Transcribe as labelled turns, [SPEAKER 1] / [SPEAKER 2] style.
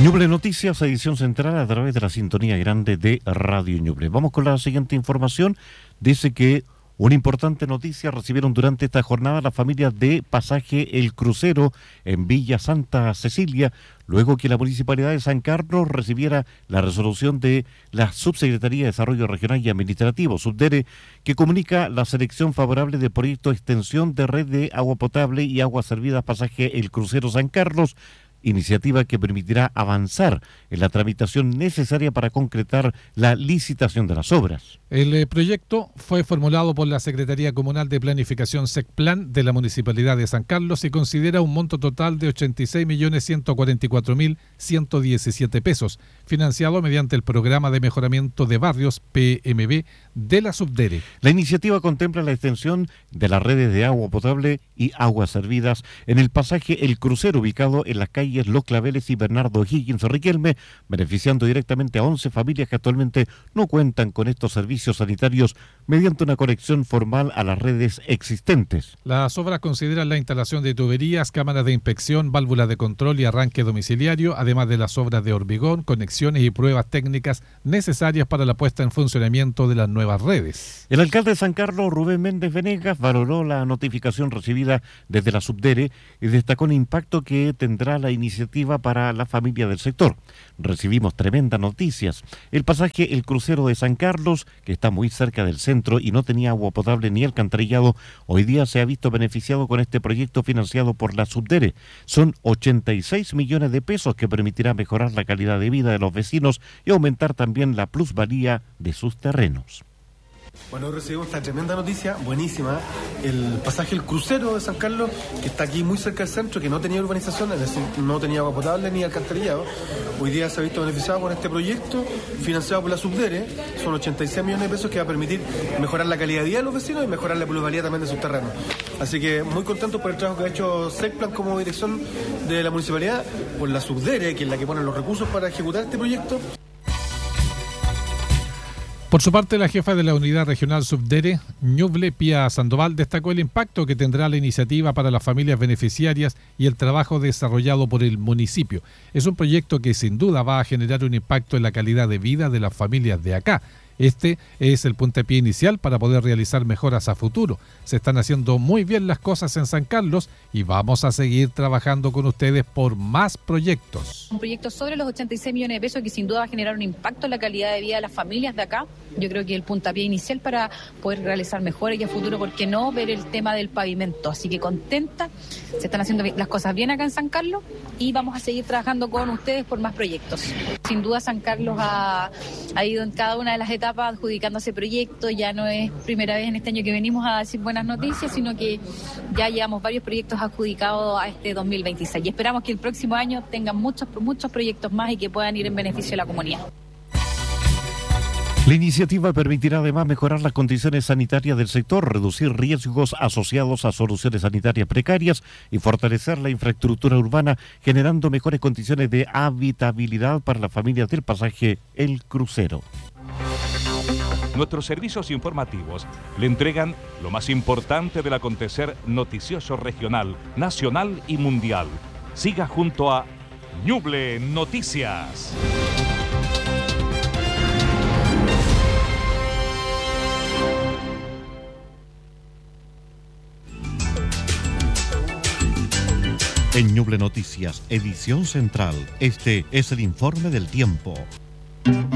[SPEAKER 1] Ñuble Noticias, edición central a través de la sintonía grande de Radio Ñuble. Vamos con la siguiente información. Dice que una importante noticia recibieron durante esta jornada las familias de Pasaje El Crucero en Villa Santa Cecilia, luego que la Municipalidad de San Carlos recibiera la resolución de la Subsecretaría de Desarrollo Regional y Administrativo, Subdere, que comunica la selección favorable del proyecto de extensión de red de agua potable y aguas servidas Pasaje El Crucero San Carlos, iniciativa que permitirá avanzar en la tramitación necesaria para concretar la licitación de las obras.
[SPEAKER 2] El proyecto fue formulado por la Secretaría Comunal de Planificación SECPLAN de la Municipalidad de San Carlos y considera un monto total de 86.144.117 pesos, financiado mediante el Programa de Mejoramiento de Barrios PMB de la Subdere.
[SPEAKER 1] La iniciativa contempla la extensión de las redes de agua potable y aguas servidas en el Pasaje El Crucero, ubicado en las calles Los Claveles y Bernardo Higgins Riquelme, beneficiando directamente a 11 familias que actualmente no cuentan con estos servicios sanitarios mediante una conexión formal a las redes existentes.
[SPEAKER 2] Las obras consideran la instalación de tuberías, cámaras de inspección, válvulas de control y arranque domiciliario, además de las obras de hormigón, conexiones y pruebas técnicas necesarias para la puesta en funcionamiento de las nuevas redes.
[SPEAKER 1] El alcalde de San Carlos, Rubén Méndez Venegas, valoró la notificación recibida desde la Subdere y destacó el impacto que tendrá la iniciativa para la familia del sector. Recibimos tremendas noticias. El Pasaje El Crucero de San Carlos, que está muy cerca del centro y no tenía agua potable ni alcantarillado, hoy día se ha visto beneficiado con este proyecto financiado por la Subdere. Son 86 millones de pesos que permitirá mejorar la calidad de vida de los vecinos y aumentar también la plusvalía de sus terrenos.
[SPEAKER 3] Bueno, hoy recibimos esta tremenda noticia, buenísima, el Pasaje El Crucero de San Carlos, que está aquí muy cerca del centro, que no tenía urbanización, es decir, no tenía agua potable ni alcantarillado. Hoy día se ha visto beneficiado con este proyecto financiado por la Subdere. Son 86 millones de pesos que va a permitir mejorar la calidad de vida de los vecinos y mejorar la plusvalía también de sus terrenos. Así que muy contentos por el trabajo que ha hecho SECPLAN como dirección de la municipalidad, por la Subdere, que es la que pone los recursos para ejecutar este proyecto.
[SPEAKER 2] Por su parte, la jefa de la Unidad Regional Subdere, Ñuble Pía Sandoval, destacó el impacto que tendrá la iniciativa para las familias beneficiarias y el trabajo desarrollado por el municipio. Es un proyecto que sin duda va a generar un impacto en la calidad de vida de las familias de acá. Este es el puntapié inicial para poder realizar mejoras a futuro. Se están haciendo muy bien las cosas en San Carlos y vamos a seguir trabajando con ustedes por más proyectos.
[SPEAKER 4] Un proyecto sobre los 86 millones de pesos que sin duda va a generar un impacto en la calidad de vida de las familias de acá. Yo creo que el puntapié inicial para poder realizar mejoras y a futuro, ¿por qué no?, ver el tema del pavimento. Así que contenta, se están haciendo las cosas bien acá en San Carlos y vamos a seguir trabajando con ustedes por más proyectos. Sin duda San Carlos ha ido en cada una de las etapas adjudicando ese proyecto. Ya no es primera vez en este año que venimos a decir buenas noticias, sino que ya llevamos varios proyectos adjudicados a este 2026 y esperamos que el próximo año tengan muchos proyectos más y que puedan ir en beneficio de la comunidad.
[SPEAKER 1] La iniciativa permitirá además mejorar las condiciones sanitarias del sector, reducir riesgos asociados a soluciones sanitarias precarias y fortalecer la infraestructura urbana, generando mejores condiciones de habitabilidad para las familias del Pasaje El Crucero.
[SPEAKER 5] Nuestros servicios informativos le entregan lo más importante del acontecer noticioso regional, nacional y mundial. Siga junto a Ñuble Noticias.
[SPEAKER 1] En Ñuble Noticias, edición central, este es el informe del tiempo.